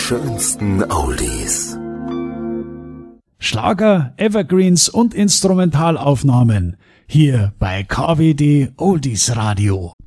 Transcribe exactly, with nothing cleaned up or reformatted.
schönsten Oldies. Schlager, Evergreens und Instrumentalaufnahmen. Hier bei K W D Oldies Radio.